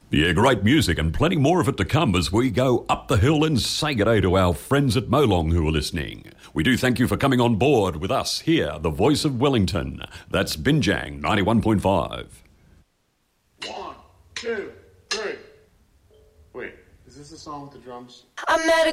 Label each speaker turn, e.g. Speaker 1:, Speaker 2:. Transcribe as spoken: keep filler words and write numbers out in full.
Speaker 1: Yeah, great music and plenty more of it to come as we go up the hill and say good day to our friends at Molong who are listening. We do thank you for coming on board with us here, the voice of Wellington. That's Binjang ninety-one point five.
Speaker 2: One, two, three. Wait, is this the song with the drums?
Speaker 3: I met a